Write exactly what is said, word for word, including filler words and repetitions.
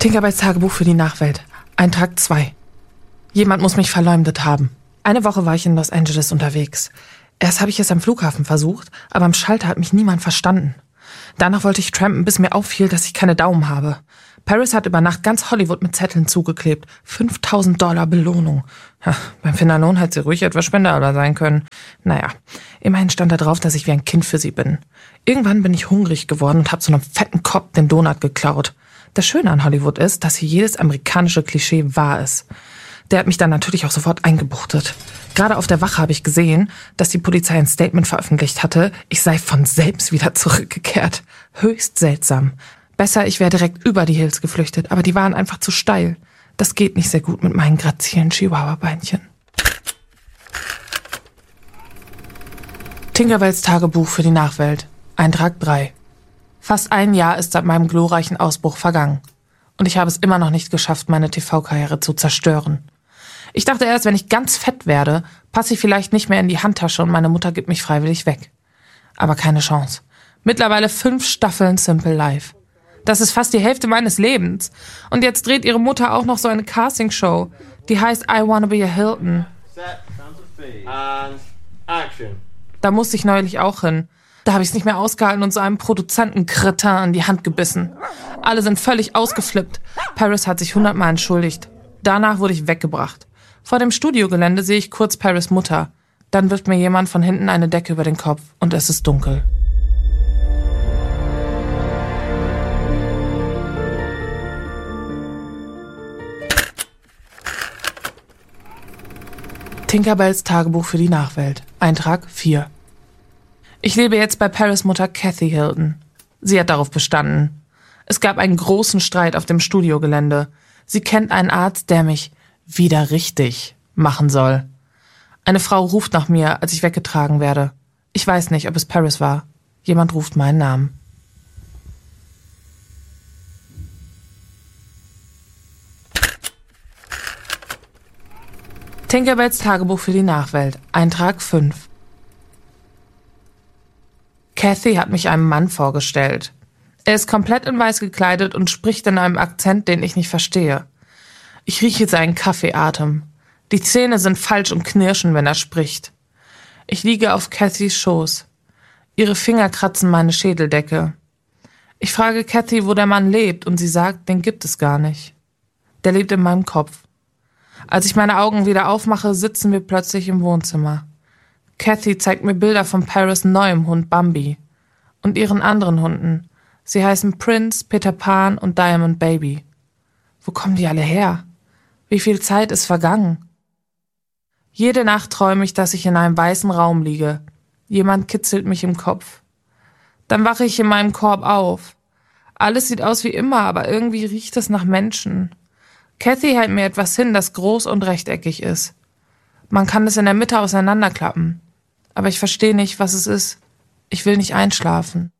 Tinkerbells Tagebuch für die Nachwelt. Eintrag zwei. Jemand muss mich verleumdet haben. Eine Woche war ich in Los Angeles unterwegs. Erst habe ich es am Flughafen versucht, aber am Schalter hat mich niemand verstanden. Danach wollte ich trampen, bis mir auffiel, dass ich keine Daumen habe. Paris hat über Nacht ganz Hollywood mit Zetteln zugeklebt. fünftausend Dollar Belohnung. Ja, beim Finallohn hätte sie ruhig etwas spendabler sein können. Naja, immerhin stand da drauf, dass ich wie ein Kind für sie bin. Irgendwann bin ich hungrig geworden und habe zu einem fetten Kopf den Donut geklaut. Das Schöne an Hollywood ist, dass hier jedes amerikanische Klischee wahr ist. Der hat mich dann natürlich auch sofort eingebuchtet. Gerade auf der Wache habe ich gesehen, dass die Polizei ein Statement veröffentlicht hatte, ich sei von selbst wieder zurückgekehrt. Höchst seltsam. Besser, ich wäre direkt über die Hills geflüchtet, aber die waren einfach zu steil. Das geht nicht sehr gut mit meinen grazilen Chihuahua-Beinchen. Tinkerbells Tagebuch für die Nachwelt. Eintrag drei. Fast ein Jahr ist seit meinem glorreichen Ausbruch vergangen. Und ich habe es immer noch nicht geschafft, meine T V-Karriere zu zerstören. Ich dachte erst, wenn ich ganz fett werde, passe ich vielleicht nicht mehr in die Handtasche und meine Mutter gibt mich freiwillig weg. Aber keine Chance. Mittlerweile fünf Staffeln Simple Life. Das ist fast die Hälfte meines Lebens. Und jetzt dreht ihre Mutter auch noch so eine Castingshow. Die heißt I Wanna Be a Hilton. Da musste ich neulich auch hin. Da habe ich es nicht mehr ausgehalten und so einem Produzentenkritter an die Hand gebissen. Alle sind völlig ausgeflippt. Paris hat sich hundertmal entschuldigt. Danach wurde ich weggebracht. Vor dem Studiogelände sehe ich kurz Paris' Mutter. Dann wirft mir jemand von hinten eine Decke über den Kopf und es ist dunkel. Tinkerbells Tagebuch für die Nachwelt. Eintrag vier. Ich lebe jetzt bei Paris' Mutter Kathy Hilton. Sie hat darauf bestanden. Es gab einen großen Streit auf dem Studiogelände. Sie kennt einen Arzt, der mich wieder richtig machen soll. Eine Frau ruft nach mir, als ich weggetragen werde. Ich weiß nicht, ob es Paris war. Jemand ruft meinen Namen. Tinkerbells Tagebuch für die Nachwelt. Eintrag fünf. Kathy hat mich einem Mann vorgestellt. Er ist komplett in weiß gekleidet und spricht in einem Akzent, den ich nicht verstehe. Ich rieche seinen Kaffeeatem. Die Zähne sind falsch und knirschen, wenn er spricht. Ich liege auf Kathys Schoß. Ihre Finger kratzen meine Schädeldecke. Ich frage Kathy, wo der Mann lebt, und sie sagt, den gibt es gar nicht. Der lebt in meinem Kopf. Als ich meine Augen wieder aufmache, sitzen wir plötzlich im Wohnzimmer. Kathy zeigt mir Bilder von Paris' neuem Hund Bambi und ihren anderen Hunden. Sie heißen Prince, Peter Pan und Diamond Baby. Wo kommen die alle her? Wie viel Zeit ist vergangen? Jede Nacht träume ich, dass ich in einem weißen Raum liege. Jemand kitzelt mich im Kopf. Dann wache ich in meinem Korb auf. Alles sieht aus wie immer, aber irgendwie riecht es nach Menschen. Kathy hält mir etwas hin, das groß und rechteckig ist. Man kann es in der Mitte auseinanderklappen. Aber ich verstehe nicht, was es ist. Ich will nicht einschlafen.